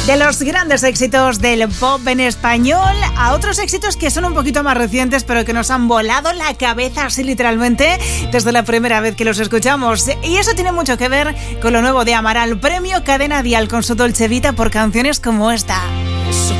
De los grandes éxitos del pop en español a otros éxitos que son un poquito más recientes, pero que nos han volado la cabeza así literalmente desde la primera vez que los escuchamos. Y eso tiene mucho que ver con lo nuevo de Amaral, premio Cadena Dial con su Dolce Vita por canciones como esta.